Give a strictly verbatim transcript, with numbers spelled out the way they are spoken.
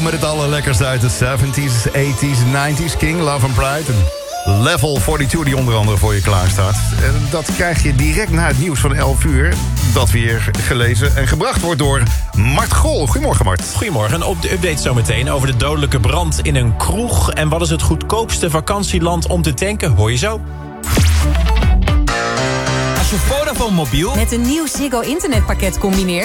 met het allerlekkerste uit de zeventies, tachtiger, negentiger. King, Love and Pride. En Level tweeënveertig die onder andere voor je klaar staat. En dat krijg je direct na het nieuws van elf uur. Dat weer gelezen en gebracht wordt door Mart Gol. Goedemorgen, Mart. Goedemorgen. Op de update zometeen over de dodelijke brand in een kroeg. En wat is het goedkoopste vakantieland om te tanken? Hoor je zo. Als je Vodafone mobiel met een nieuw Ziggo internetpakket combineert,